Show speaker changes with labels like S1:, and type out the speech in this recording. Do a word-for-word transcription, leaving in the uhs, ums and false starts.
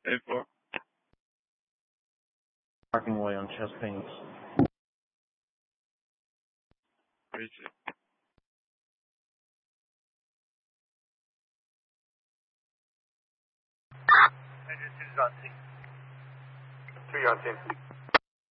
S1: eight four.
S2: Parking way on chest pains.
S1: Three two.
S3: Engine two is on scene. Three on scene.